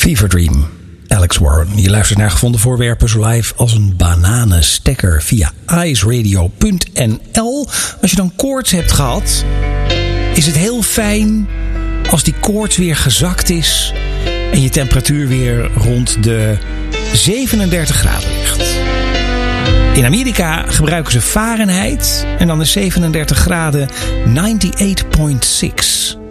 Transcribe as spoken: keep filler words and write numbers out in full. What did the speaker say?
Fever Dream, Alex Warren. Je luistert naar Gevonden Voorwerpen zo live als een bananenstekker via iceradio punt n l. Als je dan koorts hebt gehad, is het heel fijn als die koorts weer gezakt is en je temperatuur weer rond de zevenendertig graden ligt. In Amerika gebruiken ze Fahrenheit en dan is zevenendertig graden negenennegentig komma zes.